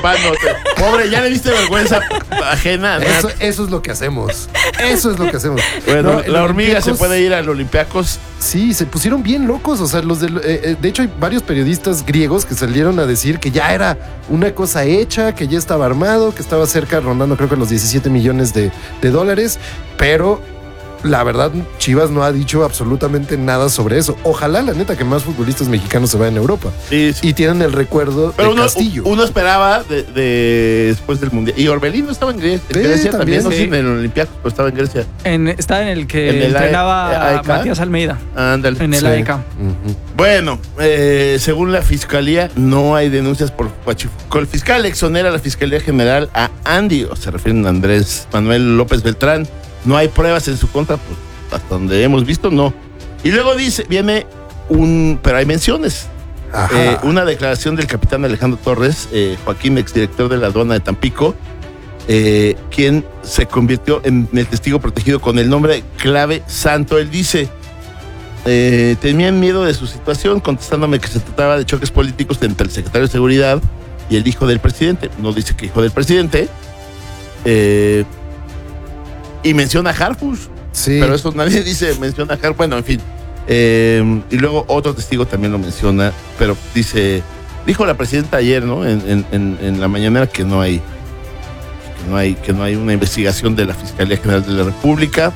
tapándote. Pobre, ya le diste vergüenza ajena. Eso es lo que hacemos. Eso es lo que hacemos. Bueno, No, la hormiga Olympiacos, se puede ir al Olympiacos. Sí, se pusieron bien locos. O sea, de hecho, hay varios periodistas griegos que salieron a decir que ya era una cosa hecha, que ya estaba armado, que estaba cerca, rondando creo que los 17 millones de dólares. Pero la verdad, Chivas no ha dicho absolutamente nada sobre eso. Ojalá, la neta, que más futbolistas mexicanos se vayan a Europa. Sí, sí. Y tienen el recuerdo Pero de Castillo. uno esperaba después del Mundial. Y Orbelín no estaba en Grecia también. No sé, en el Olympiacos, pero estaba en Grecia. Estaba en el que ¿En el entrenaba AEK? Matías Almeida. Ándale. En el Sí. AEK. Ujú. Bueno, según la fiscalía, no hay denuncias por huachicoleo. El fiscal exonera a la Fiscalía General a Andy, o se refieren a Andrés Manuel López Beltrán. No hay pruebas en su contra, pues hasta donde hemos visto, no. Y luego viene pero hay menciones. Ajá. Una declaración del capitán Alejandro Torres, Joaquín, exdirector de la aduana de Tampico, quien se convirtió en el testigo protegido con el nombre clave Santo. Él dice, tenían miedo de su situación, contestándome que se trataba de choques políticos entre el secretario de Seguridad y el hijo del presidente. No dice que hijo del presidente. Y menciona a Harfush. Sí. Pero eso nadie menciona a Harfush. Bueno, en fin. Y luego otro testigo también lo menciona, pero dijo la presidenta ayer, ¿no? En la mañanera que no hay una investigación de la Fiscalía General de la República.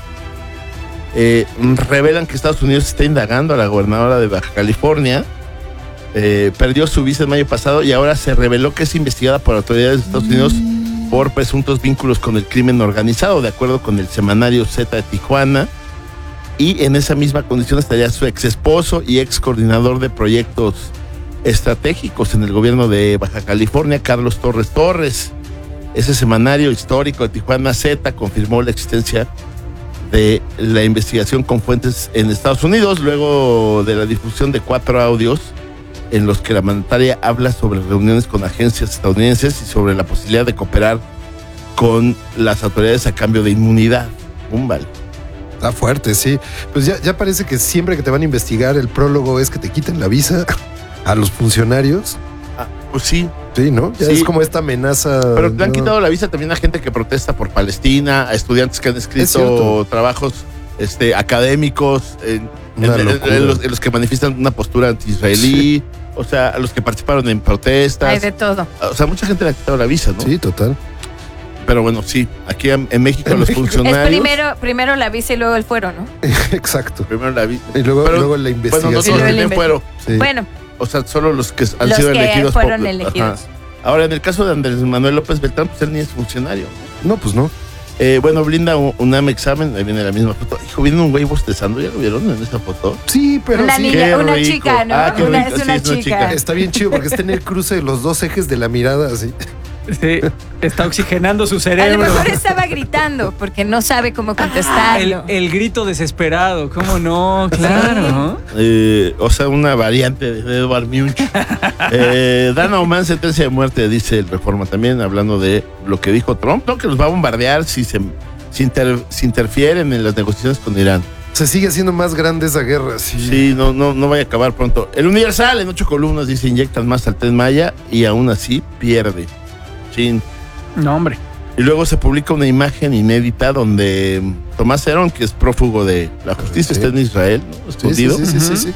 Revelan que Estados Unidos está indagando a la gobernadora de Baja California. Perdió su visa el mayo pasado y ahora se reveló que es investigada por autoridades de Estados Unidos por presuntos vínculos con el crimen organizado, de acuerdo con el semanario Z de Tijuana. Y en esa misma condición estaría su ex esposo y ex coordinador de proyectos estratégicos en el gobierno de Baja California, Carlos Torres. Ese semanario histórico de Tijuana Z confirmó la existencia de la investigación con fuentes en Estados Unidos, luego de la difusión de 4 audios en los que la mandataria habla sobre reuniones con agencias estadounidenses y sobre la posibilidad de cooperar con las autoridades a cambio de inmunidad. Vale. Está fuerte, sí. Pues ya parece que siempre que te van a investigar, el prólogo es que te quiten la visa a los funcionarios. Pues sí. Sí, ¿no? Ya Sí. es como esta amenaza. Pero le han ¿no? quitado la visa también a gente que protesta por Palestina, a estudiantes que han escrito trabajos académicos, en los que manifiestan una postura anti-israelí, sí. O sea, a los que participaron en protestas. Hay de todo. O sea, mucha gente le ha quitado la visa, ¿no? Sí, total. Pero bueno, sí, aquí en México los funcionarios... Es primero la visa y luego el fuero, ¿no? Exacto. Primero la visa. Y luego la investigación. Bueno, no todos tienen fuero. Sí. Bueno. O sea, solo los que han sido elegidos. Fueron elegidos. Ajá. Ahora, en el caso de Andrés Manuel López Beltrán, pues él ni es funcionario. No, pues no. Bueno, brinda un examen, ahí viene la misma foto. Hijo, viene un güey bostezando, ¿ya lo vieron en esa foto? Sí, pero una sí. niña, una rico. chica, ¿no? Ah, qué rico. Es una Sí, chica. Está bien chido porque está en el cruce de los dos ejes de la mirada, así. Sí, está oxigenando su A cerebro. lo mejor estaba gritando porque no sabe cómo contestarlo. El grito desesperado, ¿cómo no? Claro. O sea, una variante de Edvard Munch. Dan Oman, sentencia de muerte, dice el Reforma también, hablando de lo que dijo Trump, ¿no? Que los va a bombardear si interfieren en las negociaciones con Irán. Se sigue haciendo más grande esa guerra, sí. Sí, no vaya a acabar pronto. El Universal, en 8 columnas, dice: inyectan más al Tren Maya y aún así pierde. Chin. No, hombre. Y luego se publica una imagen inédita donde Tomás Herón, que es prófugo de la justicia, Sí. está en Israel, ¿no? Escondido. Sí.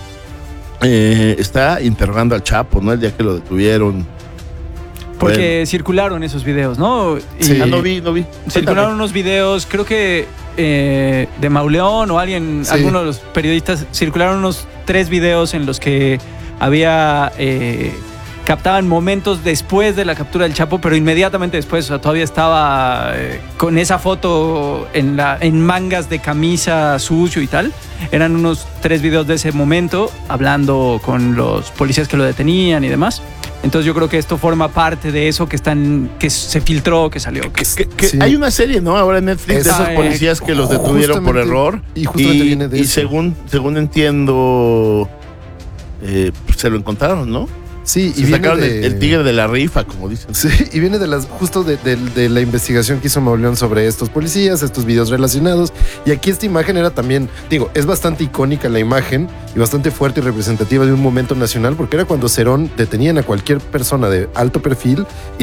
Está interrogando al Chapo, ¿no? El día que lo detuvieron. Porque circularon esos videos, ¿no? Sí. No vi. Circularon unos videos, creo que de Mauleón o alguien, Sí. algunos de los periodistas, circularon unos 3 videos en los que había... captaban momentos después de la captura del Chapo, pero inmediatamente después, o sea, todavía estaba con esa foto en mangas de camisa sucio y tal. Eran unos 3 videos de ese momento, hablando con los policías que lo detenían y demás. Entonces yo creo que esto forma parte de eso que se filtró, que salió. Sí. Hay una serie, ¿no? Ahora en Netflix de esos policías que los detuvieron por error. Y justamente viene de eso. Según entiendo, pues se lo encontraron, ¿no? Sí, y Se viene sacaron de... el tigre de la rifa, como dicen. Sí, y viene justo de la investigación que hizo Mauleón sobre estos policías, estos videos relacionados. Y aquí esta imagen era también, es bastante icónica la imagen y bastante fuerte y representativa de un momento nacional, porque era cuando Cerón detenían a cualquier persona de alto perfil y